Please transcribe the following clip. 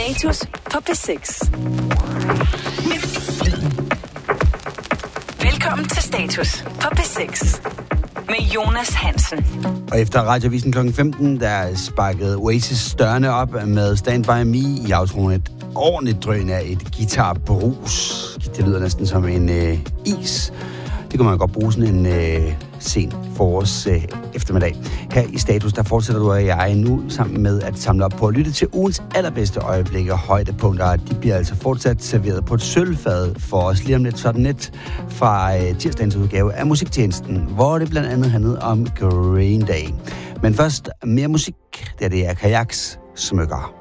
Status på P6. Velkommen til Status på P6 med Jonas Hansen. Og efter Radiovisen kl. 15, der sparkede Oasis dørene op med Stand By Me i outroen et ordentligt drøn af et guitarbrus. Det lyder næsten som en is. Det kunne man godt bruge sådan en sen forårs eftermiddag. Her i Status, der fortsætter du og jeg nu sammen med at samle op på at lytte til ugens allerbedste øjeblikke og højdepunkter. De bliver altså fortsat serveret på et sølvfad for os lige om lidt sådan net fra tirsdagens udgave af Musiktjenesten, hvor det blandt andet handlede om Green Day. Men først mere musik, det er Kajaks Smykker.